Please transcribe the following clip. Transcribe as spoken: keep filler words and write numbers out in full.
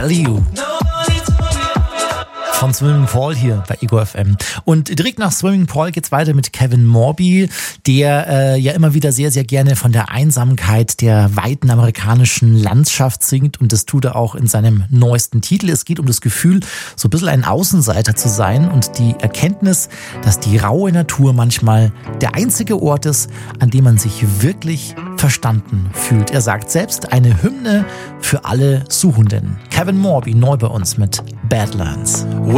Value von Swimming Paul hier bei Ego F M. Und direkt nach Swimming Paul geht's weiter mit Kevin Morby, der äh, ja immer wieder sehr, sehr gerne von der Einsamkeit der weiten amerikanischen Landschaft singt, und das tut er auch in seinem neuesten Titel. Es geht um das Gefühl, so ein bisschen ein Außenseiter zu sein und die Erkenntnis, dass die raue Natur manchmal der einzige Ort ist, an dem man sich wirklich verstanden fühlt. Er sagt selbst, eine Hymne für alle Suchenden. Kevin Morby neu bei uns mit Badlands.